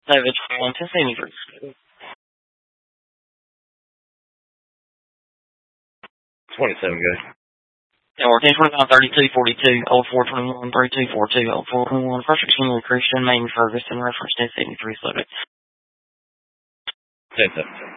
David 21 1073. 27, guys. Or 1029 32 42 0421 3242 0421. First Responder Christian Main Ferguson reference 1073 subject. 10-7.